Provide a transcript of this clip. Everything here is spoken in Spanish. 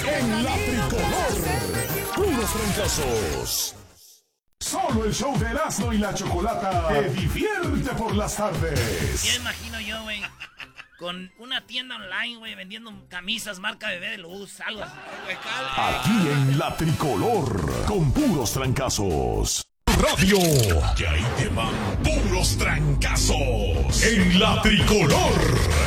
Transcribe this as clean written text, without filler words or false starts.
En la tricolor, puros trancazos. Solo el show de Erasmo y la Chocolata te divierte por las tardes. Ya imagino yo, güey, con una tienda online, güey, vendiendo camisas marca Bebé de Luz, algo así. Aquí en la tricolor, con puros trancazos. Radio. Y ahí te van puros trancazos. En la tricolor.